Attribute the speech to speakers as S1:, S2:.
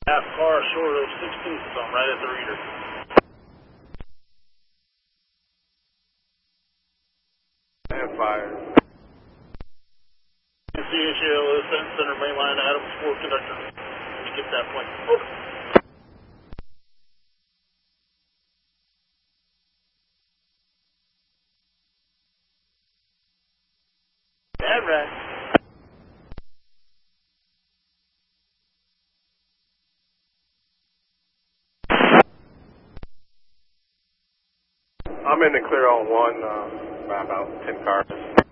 S1: Half car short of 16, so I'm right at the reader.
S2: And fire.
S1: CHL is center main line, Adams 4 conductor. Let me get that point. Over. Right.
S2: I'm in the clear on one, by about 10 cars.